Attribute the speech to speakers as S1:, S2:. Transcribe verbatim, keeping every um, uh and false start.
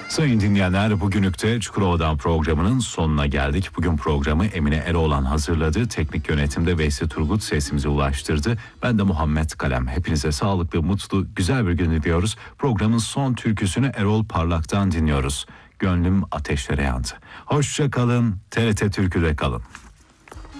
S1: Sayın dinleyenler, bugünlükte Çukurova'dan programının sonuna geldik. Bugün programı Emine Eroğlan hazırladı. Teknik yönetimde Veysi Turgut sesimize ulaştırdı. Ben de Muhammed Kalem. Hepinize sağlıklı, mutlu, güzel bir gün diliyoruz. Programın son türküsünü Erol Parlak'tan dinliyoruz. Gönlüm ateşlere yandı. Hoşça kalın, T R T Türkü'de kalın.